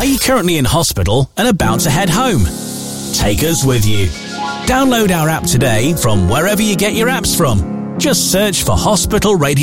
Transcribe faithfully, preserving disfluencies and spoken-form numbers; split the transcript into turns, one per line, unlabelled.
Are you currently in hospital and about to head home? Take us with you. Download our app today from wherever you get your apps from. Just search for Hospital Radio.